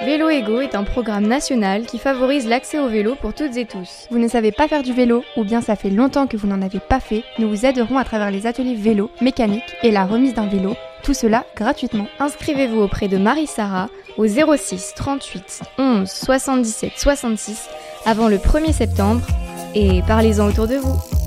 Vélo Ego est un programme national qui favorise l'accès au vélo pour toutes et tous. Vous ne savez pas faire du vélo ou bien ça fait longtemps que vous n'en avez pas fait, nous vous aiderons à travers les ateliers vélo, mécanique et la remise d'un vélo, tout cela gratuitement. Inscrivez-vous auprès de Marie-Sara au 06 38 11 77 66 avant le 1er septembre et parlez-en autour de vous.